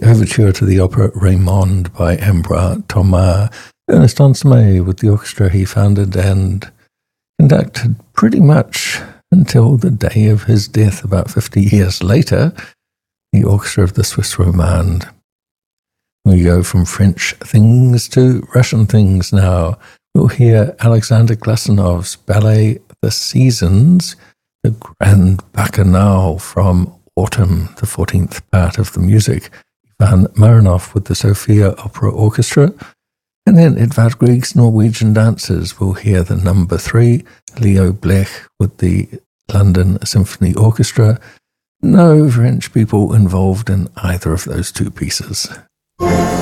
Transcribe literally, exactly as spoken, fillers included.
overture to the opera Raymond by Ambroise Thomas. Ernest Ansermet with the orchestra he founded and conducted pretty much until the day of his death about fifty years later, the orchestra of the Swiss Romande. We go from French things to Russian things now. We'll hear Alexander Glasenov's ballet The Seasons, the Grand Bacchanal from Autumn, the fourteenth part of the music. Ivan Marinov with the Sofia Opera Orchestra. And then Edvard Grieg's Norwegian Dancers. We'll hear the number three, Leo Blech with the London Symphony Orchestra. No French people involved in either of those two pieces.